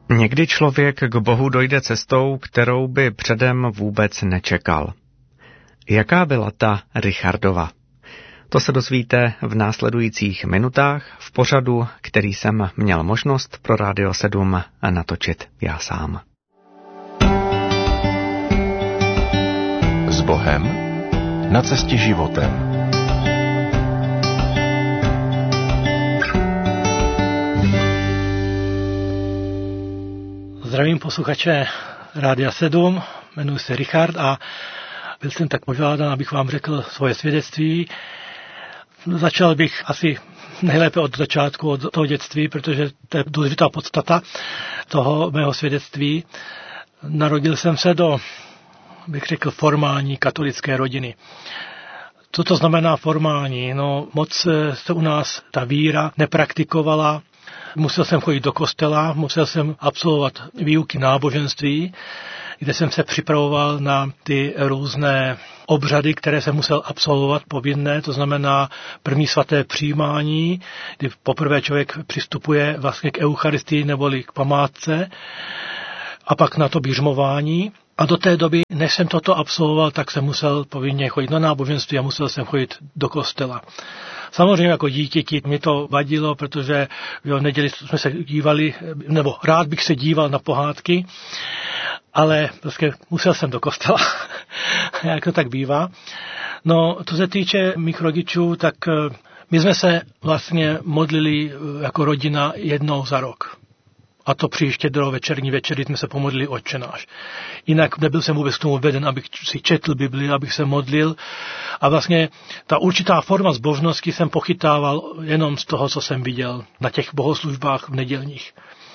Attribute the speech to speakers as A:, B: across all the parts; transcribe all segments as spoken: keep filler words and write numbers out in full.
A: Někdy člověk k Bohu dojde cestou, kterou by předem vůbec nečekal. Jaká byla ta Richardova? To se dozvíte v následujících minutách v pořadu, který jsem měl možnost pro Rádio sedm natočit já sám.
B: S Bohem na cestě životem.
C: Zdravím posluchače Rádia sedm, jmenuji se Richard a byl jsem tak požádán, abych vám řekl svoje svědectví. Začal bych asi nejlépe od začátku, od toho dětství, protože to je důležitá podstata toho mého svědectví. Narodil jsem se do, bych řekl, formální katolické rodiny. Co to znamená formální? No, moc se u nás ta víra nepraktikovala. Musel jsem chodit do kostela, musel jsem absolvovat výuky náboženství, kde jsem se připravoval na ty různé obřady, které jsem musel absolvovat povinné, to znamená první svaté přijímání, kdy poprvé člověk přistupuje vlastně k eucharistii neboli k památce, a pak na to běžmování. A do té doby, než jsem toto absolvoval, tak jsem musel povinně chodit na náboženství a musel jsem chodit do kostela. Samozřejmě jako dítěti mi to vadilo, protože v neděli jsme se dívali, nebo rád bych se díval na pohádky, ale prostě musel jsem do kostela, jak to tak bývá. No, co se týče mých rodičů, tak my jsme se vlastně modlili jako rodina jednou za rok. A to při štědrou večerní večery jsme se pomodlili Otče náš. Jinak nebyl jsem vůbec k tomu veden, abych si četl Bibli, abych se modlil. A vlastně ta určitá forma zbožnosti jsem pochytával jenom z toho, co jsem viděl na těch bohoslužbách v nedělních.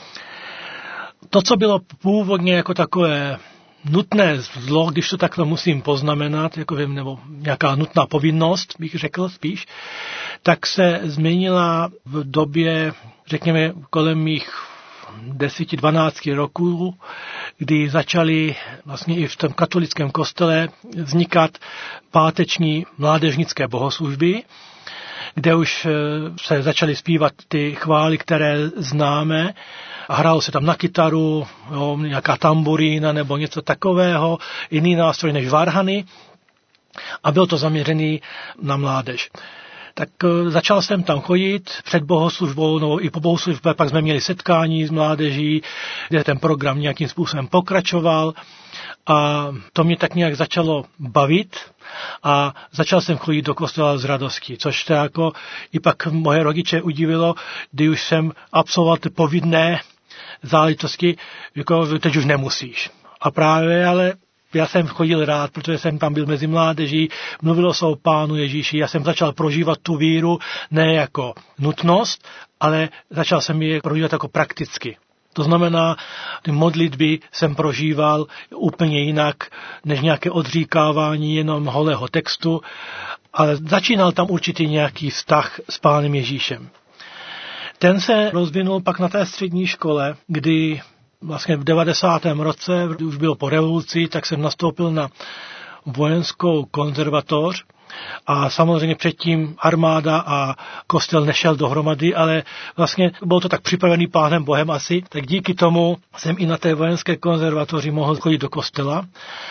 C: To, co bylo původně jako takové nutné zlo, když to takhle musím poznamenat, jako vím, nebo nějaká nutná povinnost, bych řekl spíš, tak se změnila v době, řekněme, kolem mých deset dvanáct roků, kdy začaly vlastně i v tom katolickém kostele vznikat páteční mládežnické bohoslužby, kde už se začaly zpívat ty chvály, které známe, a hrálo se tam na kytaru, jo, nějaká tamburína nebo něco takového, jiný nástroj než varhany, a bylo to zaměřený na mládež. Tak začal jsem tam chodit před bohoslužbou, no i po bohoslužbě, pak jsme měli setkání s mládeží, kde ten program nějakým způsobem pokračoval, a to mě tak nějak začalo bavit a začal jsem chodit do kostela z radosti, což to jako i pak moje rodiče udivilo, kdy už jsem absolvoval ty povinné záležitosti, jako teď už nemusíš. A právě ale já jsem chodil rád, protože jsem tam byl mezi mládeží, mluvilo se o Pánu Ježíši, já jsem začal prožívat tu víru ne jako nutnost, ale začal jsem ji prožívat jako prakticky. To znamená, ty modlitby jsem prožíval úplně jinak, než nějaké odříkávání jenom holého textu, ale začínal tam určitě nějaký vztah s Pánem Ježíšem. Ten se rozvinul pak na té střední škole, kdy vlastně v devadesátém roce, už bylo po revoluci, tak jsem nastoupil na vojenskou konzervatoř a samozřejmě předtím armáda a kostel nešel dohromady, ale vlastně bylo to tak připravený Pánem Bohem asi, tak díky tomu jsem i na té vojenské konzervatoři mohl chodit do kostela.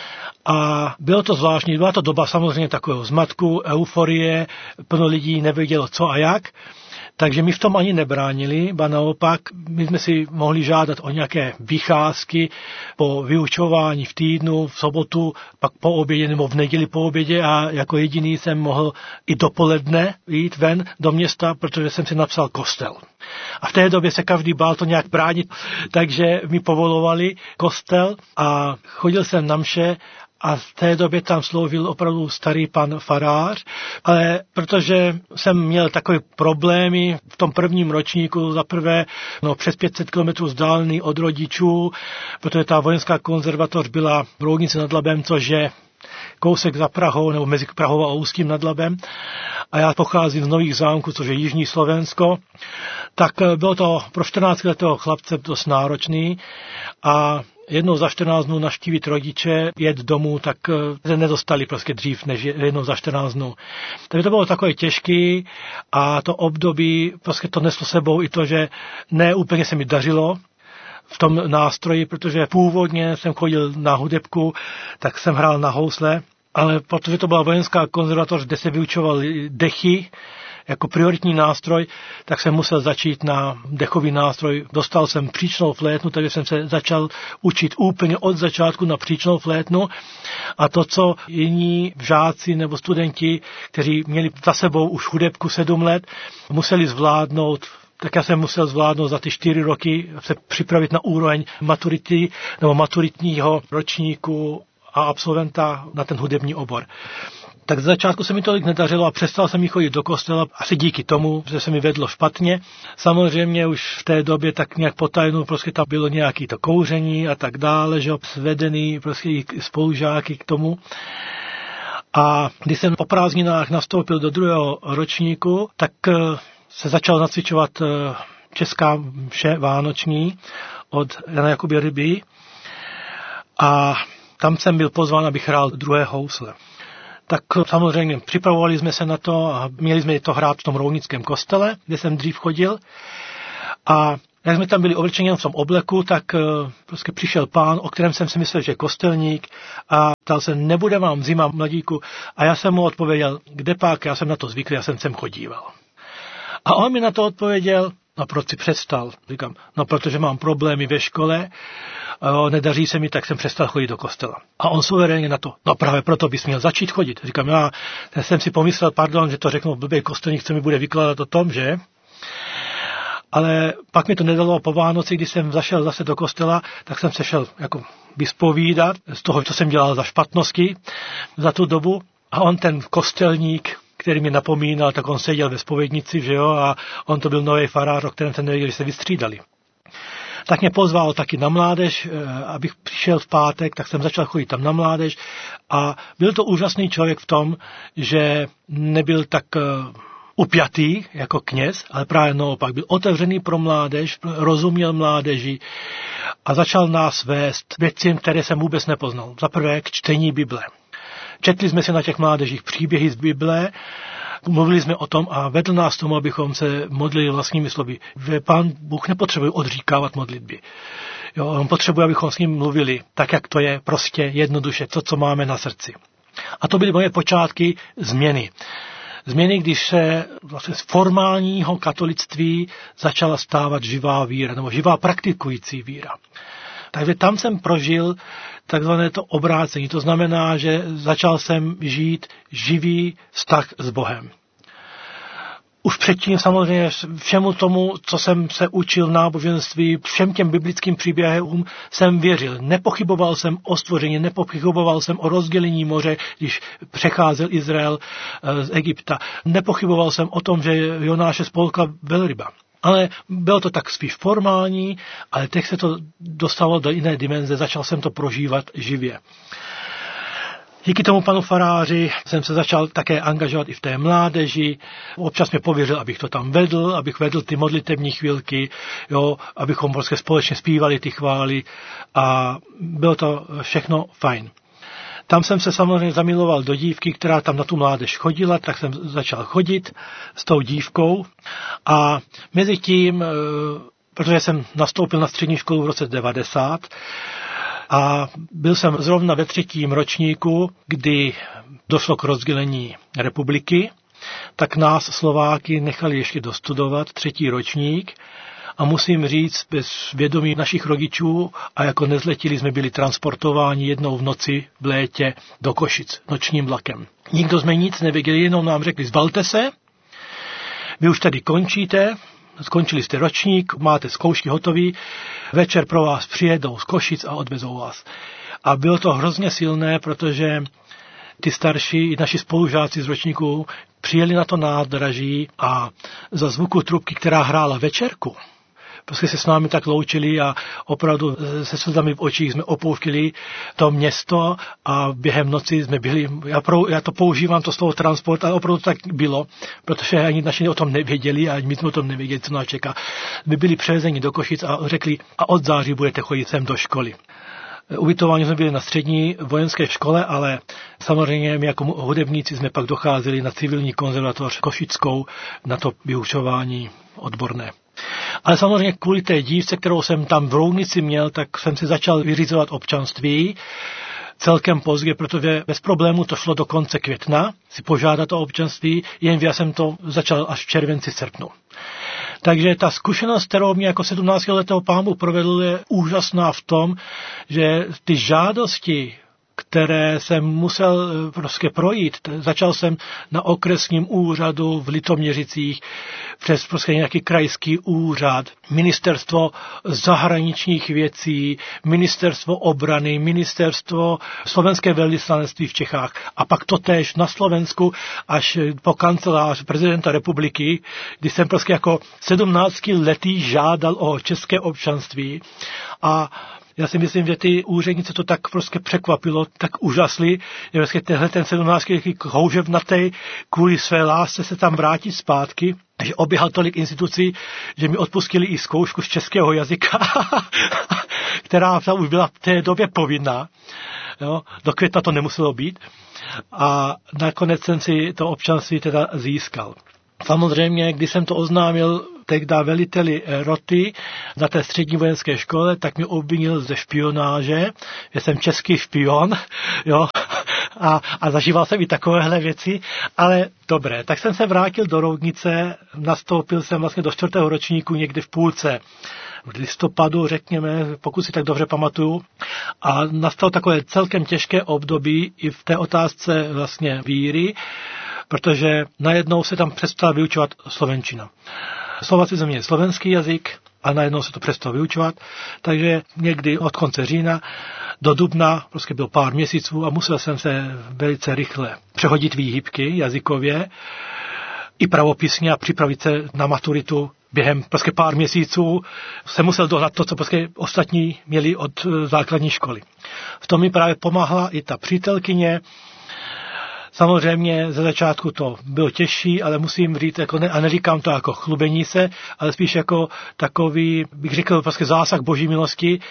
C: A bylo to zvláštní, byla to doba samozřejmě takového zmatku, euforie, plno lidí nevědělo co a jak. Takže my v tom ani nebránili, ba naopak, my jsme si mohli žádat o nějaké vycházky po vyučování v týdnu, v sobotu, pak po obědě nebo v neděli po obědě, a jako jediný jsem mohl i dopoledne jít ven do města, protože jsem si napsal kostel. A v té době se každý bál to nějak bránit, takže mi povolovali kostel a chodil jsem na mše. A v té době tam sloužil opravdu starý pan farář, ale protože jsem měl takové problémy v tom prvním ročníku, za prvé no, přes pět set kilometrů vzdálený od rodičů, protože ta vojenská konzervatoř byla v Roudnici nad Labem, což je kousek za Prahou, nebo mezi Prahou a Ústím nad Labem, a já pocházím z Nových Zámků, což je jižní Slovensko, tak bylo to pro čtrnáctiletého chlapce dost náročný a jednou za čtrnáct dnů navštívit rodiče, jet domů, tak se nedostali prostě dřív než jednou za čtrnáct dnů. Takže to bylo takové těžké a to období prostě to neslo sebou i to, že ne úplně se mi dařilo v tom nástroji, protože původně jsem chodil na hudebku, tak jsem hrál na housle, ale protože to byla vojenská konzervatoř, kde se vyučovaly dechy jako prioritní nástroj, tak jsem musel začít na dechový nástroj. Dostal jsem příčnou flétnu, takže jsem se začal učit úplně od začátku na příčnou flétnu a to, co jiní žáci nebo studenti, kteří měli za sebou už hudebku sedm let, museli zvládnout, tak já jsem musel zvládnout za ty čtyři roky se připravit na úroveň maturity nebo maturitního ročníku a absolventa na ten hudební obor. Tak z začátku se mi tolik nedařilo a přestal jsem jí chodit do kostela, asi díky tomu, že se mi vedlo špatně. Samozřejmě už v té době tak nějak potajnu, prostě tam bylo nějaké to kouření a tak dále, že svedený prostě i spolužáky k tomu. A když jsem po prázdninách nastoupil do druhého ročníku, tak se začal nacvičovat česká mše vánoční od Jana Jakuby Ryby a tam jsem byl pozván, abych hrál druhé housle. Tak samozřejmě připravovali jsme se na to a měli jsme to hrát v tom roudnickém kostele, kde jsem dřív chodil. A jak jsme tam byli oblečeni v tom obleku, tak prostě přišel pán, o kterém jsem si myslel, že je kostelník a ptal se, nebude vám zima, mladíku? A já jsem mu odpověděl, kde pak, já jsem na to zvyklý, já jsem sem chodíval. A on mi na to odpověděl, no proč si přestal? Říkám, no protože mám problémy ve škole, nedaří se mi, tak jsem přestal chodit do kostela. A on suverénně na to, no právě proto bys měl začít chodit. Říkám, já jsem si pomyslel, pardon, že to řeknu blbý kostelník, co mi bude vykládat o tom, že? Ale pak mi to nedalo po Vánoci, když jsem zašel zase do kostela, tak jsem se šel jako vyspovídat z toho, co jsem dělal za špatnosti za tu dobu. A on ten kostelník, který mi napomínal, tak on seděl ve zpovědnici, že jo, a on to byl nový farář, o kterém jsem nevěděl, že se vystřídali. Tak mě pozval taky na mládež, abych přišel v pátek, tak jsem začal chodit tam na mládež a byl to úžasný člověk v tom, že nebyl tak upjatý jako kněz, ale právě naopak byl otevřený pro mládež, rozuměl mládeži a začal nás vést věcím, které jsem vůbec nepoznal. Za prvé k čtení Bible. Četli jsme si na těch mládežích příběhy z Bible, mluvili jsme o tom a vedl nás tomu, abychom se modlili vlastními slovy. Pán Bůh nepotřebuje odříkávat modlitby. Jo, on potřebuje, abychom s ním mluvili tak, jak to je, prostě jednoduše, to, co máme na srdci. A to byly moje počátky změny. Změny, když se vlastně z formálního katolictví začala stávat živá víra, nebo živá praktikující víra. Takže tam jsem prožil takzvané to obrácení. To znamená, že začal jsem žít živý vztah s Bohem. Už předtím samozřejmě všemu tomu, co jsem se učil náboženství, všem těm biblickým příběhům jsem věřil. Nepochyboval jsem o stvoření, nepochyboval jsem o rozdělení moře, když přecházel Izrael z Egypta. Nepochyboval jsem o tom, že Jonáše spolkla velryba. Ale bylo to tak spíš formální, ale teď se to dostalo do jiné dimenze, začal jsem to prožívat živě. Díky tomu panu faráři jsem se začal také angažovat i v té mládeži. Občas mě pověřil, abych to tam vedl, abych vedl ty modlitební chvilky, jo, abychom prostě společně zpívali ty chvály a bylo to všechno fajn. Tam jsem se samozřejmě zamiloval do dívky, která tam na tu mládež chodila, tak jsem začal chodit s tou dívkou a mezi tím, protože jsem nastoupil na střední školu v roce devadesát a byl jsem zrovna ve třetím ročníku, kdy došlo k rozdělení republiky, tak nás Slováky nechali ještě dostudovat třetí ročník. A musím říct, bez vědomí našich rodičů a jako nezletili jsme byli transportováni jednou v noci v létě do Košic nočním vlakem. Nikdo jsme nic nevěděli, jenom nám řekli, zbalte se, vy už tady končíte, skončili jste ročník, máte zkoušky hotový, večer pro vás přijedou z Košic a odvezou vás. A bylo to hrozně silné, protože ty starší, naši spolužáci z ročníku přijeli na to nádraží a za zvuku trubky, která hrála večerku, prostě se s námi tak loučili a opravdu se slzami v očích jsme opouštěli to město a během noci jsme byli, já, pro, já to používám, to slovo transport, ale opravdu tak bylo, protože ani naši o tom nevěděli a my jsme o tom nevěděli, co nás čeká. My byli převezeni do Košic a řekli, a od září budete chodit sem do školy. Ubytování jsme byli na střední vojenské škole, ale samozřejmě my jako hudebníci jsme pak docházeli na civilní konzervatoř Košickou na to vyučování odborné. Ale samozřejmě kvůli té dívce, kterou jsem tam v Roudnici měl, tak jsem si začal vyřizovat občanství celkem pozdě, protože bez problému to šlo do konce května si požádat o občanství, jen já jsem to začal až v červenci, srpnu. Takže ta zkušenost, kterou mě jako sedmnáctiletého pán Bůh provedl, je úžasná v tom, že ty žádosti, které jsem musel prostě projít. Začal jsem na okresním úřadu v Litoměřicích, přes prostě nějaký krajský úřad, ministerstvo zahraničních věcí, ministerstvo obrany, ministerstvo slovenské velvyslanectví v Čechách a pak totéž na Slovensku až po kancelář prezidenta republiky, kdy jsem prostě jako sedmnáctiletý žádal o české občanství a já si myslím, že ty úřednice to tak prostě překvapilo, tak užasli, že vlastně tenhle ten sedmnáctiletý houževnatej kvůli své lásce se tam vrátí zpátky, že oběhal tolik institucí, že mi odpustili i zkoušku z českého jazyka, která už byla v té době povinná. Jo, do května to nemuselo být. A nakonec jsem si to občanství teda získal. Samozřejmě, když jsem to oznámil tehdy veliteli roty na té střední vojenské škole, tak mě obvinil ze špionáže, že jsem český špion, jo, a, a zažíval jsem i takovéhle věci, ale dobré, tak jsem se vrátil do Roudnice, nastoupil jsem vlastně do čtvrtého ročníku někdy v půlce v listopadu, řekněme, pokud si tak dobře pamatuju, a nastalo takové celkem těžké období i v té otázce vlastně víry, protože najednou se tam přestala vyučovat slovenčina. Slováci země je slovenský jazyk a najednou se to přestalo vyučovat, takže někdy od konce října do dubna prostě bylo pár měsíců a musel jsem se velice rychle přehodit výhybky jazykově i pravopisně a připravit se na maturitu. Během prostě pár měsíců jsem musel dohnat to, co prostě ostatní měli od základní školy. V tom mi právě pomáhla i ta přítelkyně. Samozřejmě ze začátku to bylo těžší, ale musím říct, jako ne, a neříkám to jako chlubení se, ale spíš jako takový, bych řekl, prostě zásah boží milosti,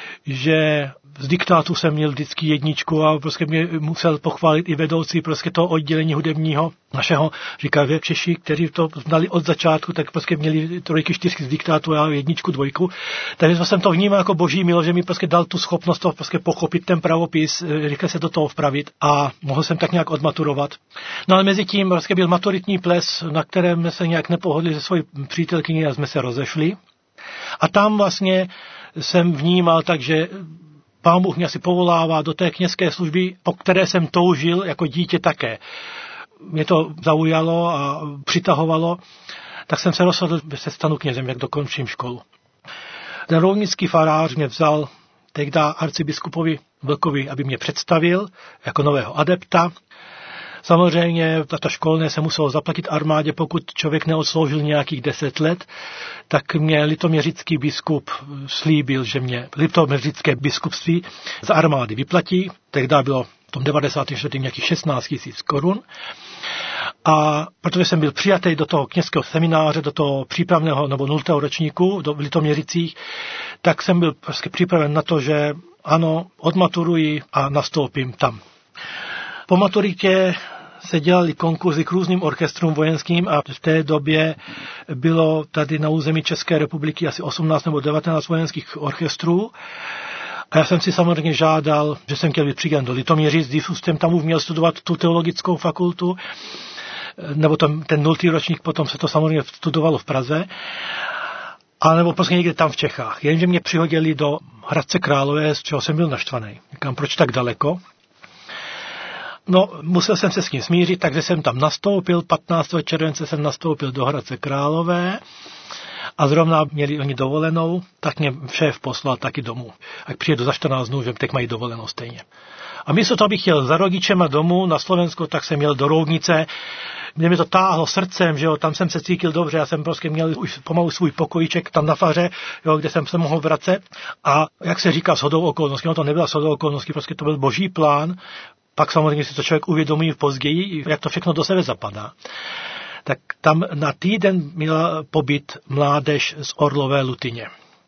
C: že z diktátu jsem měl vždycky jedničku a prostě mě musel pochválit i vedoucí prostě toho oddělení hudebního našeho, říká že Češi, kteří to znali od začátku, tak prostě měli trojky, čtyřky z diktátu a jedničku, dvojku. Takže jsem to vnímal jako boží milost, že mi prostě dal tu schopnost to prostě pochopit ten pravopis, rychle se do toho vpravit a mohl jsem tak nějak odmaturovat. No ale mezi tím prostě byl maturitní ples, na kterém se nějak nepohodli se svojí přítelkyní a jsme se rozešli. A tam vlastně jsem vnímal tak, že Pán Bůh mě asi povolává do té kněžské služby, po které jsem toužil jako dítě také. Mě to zaujalo a přitahovalo, tak jsem se rozhodl, že se stanu knězem, jak dokončím školu. Ten roudnický farář mě vzal tehdy arcibiskupovi Vlkovi, aby mě představil jako nového adepta. Samozřejmě tato školné se muselo zaplatit armádě, pokud člověk neodsloužil nějakých deset let, tak mě litoměřický biskup slíbil, že mě litoměřické biskupství z armády vyplatí. Tehdy bylo v tom devadesátém čtvrtém nějakých šestnáct tisíc korun. A protože jsem byl přijatý do toho kněžského semináře, do toho přípravného nebo nultého ročníku do Litoměřicích, tak jsem byl prostě připraven na to, že ano, odmaturuji a nastoupím tam. Po maturitě se dělali konkurzy k různým orchestrům vojenským a v té době bylo tady na území České republiky asi osmnáct nebo devatenáct vojenských orchestrů. A já jsem si samozřejmě žádal, že jsem chtěl být přidělen do Litoměřic, když jsem tam měl studovat tu teologickou fakultu, nebo ten, ten nultý ročník, potom se to samozřejmě studovalo v Praze, a nebo prostě někde tam v Čechách. Jenže mě přihodili do Hradce Králové, z čeho jsem byl naštvaný. Říkám, proč tak daleko? No, musel jsem se s tím smířit, takže jsem tam nastoupil, patnáctého července jsem nastoupil do Hradce Králové a zrovna měli oni dovolenou, tak mě šéf poslal taky domů. Ať přijedu za čtrnáct dnů, že teď mají dovolenou stejně. A místo toho, abych chtěl za rodičema domů na Slovensku, tak jsem měl do Roudnice, mě mi to táhlo srdcem, že jo, tam jsem se cítil dobře, já jsem prostě měl už pomalu svůj pokojíček tam na faře, jo, kde jsem se mohl vracet a jak se říká shodou okolností, no to nebyla shodou okolností, prostě to byl boží plán. Pak samozřejmě si to člověk uvědomí v později, jak to všechno do sebe zapadá. Tak tam na týden měla pobyt mládež z Orlové Lutyně.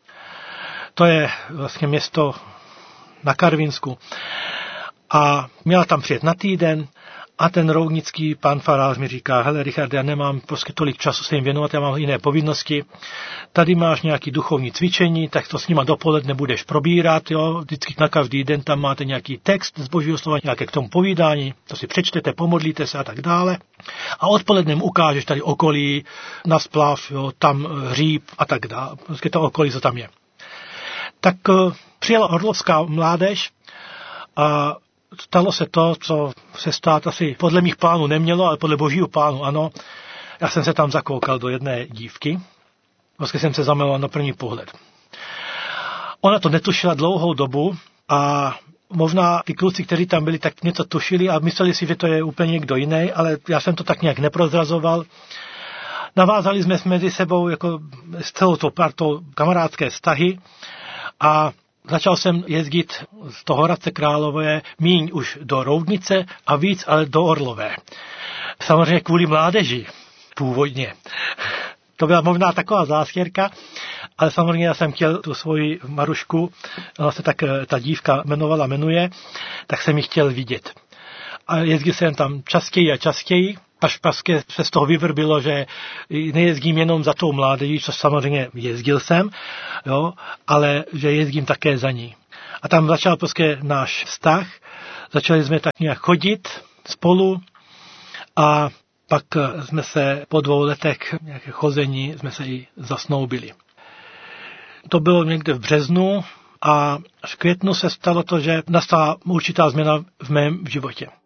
C: To je vlastně město na Karvinsku. A měla tam přijet na týden A ten roudnický pan farář mi říká, hele Richard, já nemám prostě tolik času se jim věnovat, já mám jiné povinnosti. Tady máš nějaký duchovní cvičení, tak to s nima dopoledne budeš probírat, jo. Vždycky na každý den tam máte nějaký text z Božího slova, nějaké k tomu povídání, to si přečtete, pomodlíte se a tak dále. A odpoledne mu ukážeš tady okolí, na splav, jo, tam hříb a tak dále. Prostě to okolí, co tam je. Tak uh, přijela orlovská mládež a stalo se to, co se stát asi podle mých plánů nemělo, ale podle Božího plánu ano. Já jsem se tam zakoukal do jedné dívky. Vlastně jsem se zamiloval na první pohled. Ona to netušila dlouhou dobu a možná ty kluci, kteří tam byli, tak něco tušili a mysleli si, že to je úplně někdo jiný, ale já jsem to tak nějak neprozrazoval. Navázali jsme mezi sebou jako s celou tou partou kamarádské vztahy a začal jsem jezdit z toho Hradce Králové míň už do Roudnice a víc ale do Orlové. Samozřejmě kvůli mládeži původně. To byla možná taková zástěrka, ale samozřejmě já jsem chtěl tu svoji Marušku, ona se tak ta dívka jmenovala, jmenuje, tak jsem ji chtěl vidět. A jezdil jsem tam častěji a častěji, až prostě se z toho vyvrbilo, že nejezdím jenom za tou mládeží, což samozřejmě jezdil jsem, jo, ale že jezdím také za ní. A tam začal prostě náš vztah, začali jsme tak nějak chodit spolu a pak jsme se po dvou letech nějaké chození jsme se i zasnoubili. To bylo někde v březnu a v květnu se stalo to, že nastala určitá změna v mém životě.